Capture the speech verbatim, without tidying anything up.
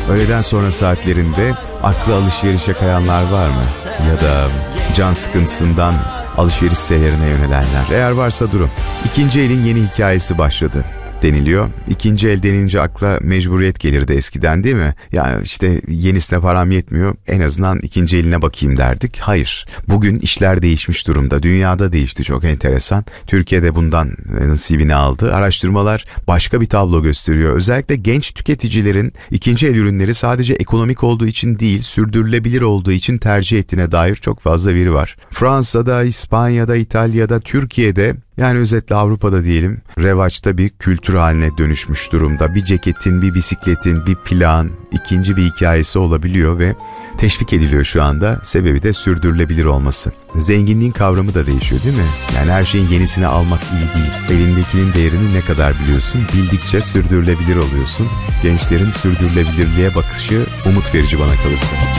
Öğleden sonra saatlerinde aklı alışverişe kayanlar var mı? Ya da can sıkıntısından alışveriş sitelerine yönelenler. Eğer varsa durun. İkinci elin yeni hikayesi başladı deniliyor. İkinci el denince akla mecburiyet gelirdi eskiden, değil mi? Yani işte yenisine param yetmiyor, en azından ikinci eline bakayım derdik. Hayır. Bugün işler değişmiş durumda. Dünyada değişti, çok enteresan. Türkiye'de bundan nasibini aldı. Araştırmalar başka bir tablo gösteriyor. Özellikle genç tüketicilerin ikinci el ürünleri sadece ekonomik olduğu için değil, sürdürülebilir olduğu için tercih ettiğine dair çok fazla veri var. Fransa'da, İspanya'da, İtalya'da, Türkiye'de, yani özetle Avrupa'da diyelim, revaçta bir kültür haline dönüşmüş durumda. Bir ceketin, bir bisikletin, bir plağın ikinci bir hikayesi olabiliyor ve teşvik ediliyor şu anda. Sebebi de sürdürülebilir olması. Zenginliğin kavramı da değişiyor, değil mi? Yani her şeyin yenisini almak iyi değil. Elindekinin değerini ne kadar biliyorsun? Bildikçe sürdürülebilir oluyorsun. Gençlerin sürdürülebilirliğe bakışı umut verici bana kalırsa.